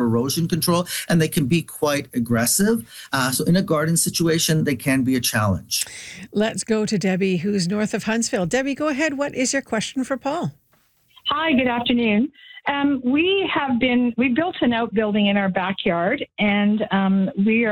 erosion control, and they can be quite aggressive. So in a garden situation, they can be a challenge. Let's go to Debbie, who's north of Huntsville. Debbie, go ahead. What is your question for Paul? Hi, good afternoon. We built an outbuilding in our backyard, and we are